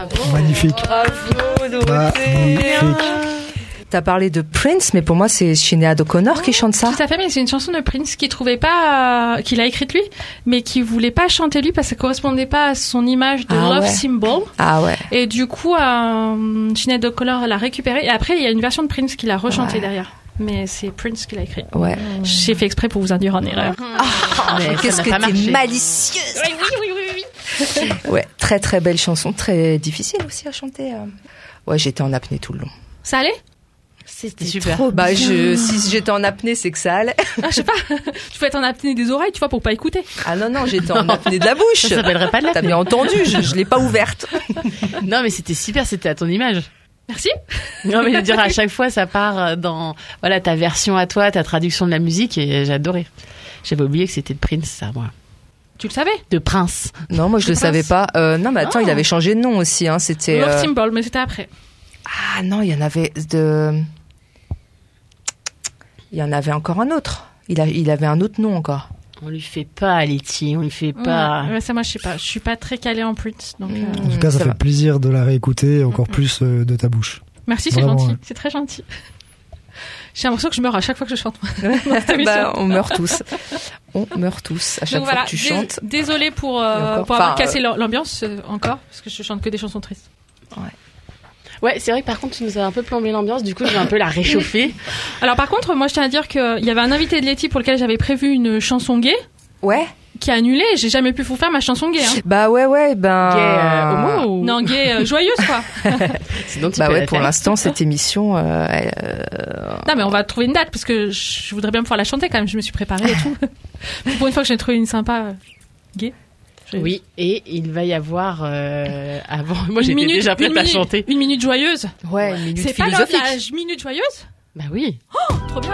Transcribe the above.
Bravo. Magnifique. Bravo, Dorothée. Magnifique. T'as parlé de Prince, mais pour moi, c'est Sinéad O'Connor qui chante ça. Tout à fait, mais c'est une chanson de Prince qu'il trouvait pas, qu'il a écrite lui, mais qui voulait pas chanter lui parce que ça correspondait pas à son image de love symbol. Ah ouais. Et du coup, Sinéad O'Connor l'a récupéré. Et après, il y a une version de Prince qui l'a rechantée derrière. Mais c'est Prince qui l'a écrit. Ouais. J'ai fait exprès pour vous induire en erreur. Qu'est-ce que t'es malicieuse. Oui. Ouais, très très belle chanson, très difficile aussi à chanter. Ouais, j'étais en apnée tout le long. Ça allait? C'était super. Si j'étais en apnée, c'est que ça allait. Je sais pas. Tu peux être en apnée des oreilles, tu vois, pour pas écouter. Ah non, j'étais en apnée de la bouche. Ça s'appellerait pas de l'apnée. T'as bien entendu, je l'ai pas ouverte. Non, mais c'était super, c'était à ton image. Merci. Non, mais je veux dire, à chaque fois, ça part dans, voilà, ta version à toi, ta traduction de la musique, et j'ai adoré. J'avais oublié que c'était de Prince, ça, moi. Tu le savais? De Prince. Non, moi je le savais pas. Non, mais attends, il avait changé de nom aussi, hein. C'était. Love Symbol, mais c'était après. Ah non, il y en avait encore un autre. Il avait un autre nom encore. On lui fait pas, Letty, on lui fait pas. Ouais, ça, moi, je sais pas. Je suis pas très calée en Prince, donc. En tout cas, ça fait plaisir de la réécouter, encore plus de ta bouche. Merci, c'est Vraiment, gentil. ouais. C'est très gentil. J'ai l'impression que je meurs à chaque fois que je chante. On meurt tous. On meurt tous à chaque fois que tu chantes. Désolée pour avoir cassé l'ambiance encore, parce que je chante que des chansons tristes. Ouais, c'est vrai que par contre, tu nous as un peu plombé l'ambiance, du coup, je vais un peu la réchauffer. Alors par contre, moi, je tiens à dire qu'il y avait un invité de Letty pour lequel j'avais prévu une chanson gay. Ouais. Qui a annulé, j'ai jamais pu vous faire ma chanson gay. Hein. Bah ouais, Gay homo ou... Non, gay joyeuse, quoi. Sinon, tu bah peux ouais, la pour faire. l'instant, cette émission... Non, mais on va trouver une date, parce que je voudrais bien pouvoir la chanter quand même, je me suis préparée et tout. Pour une fois que j'ai trouvé une sympa gay. Oui, et il va y avoir avant. Moi, j'étais déjà prête à chanter. Une minute joyeuse. Ouais, une minute C'est pas philosophique. la minute joyeuse? Bah oui. Oh, trop bien.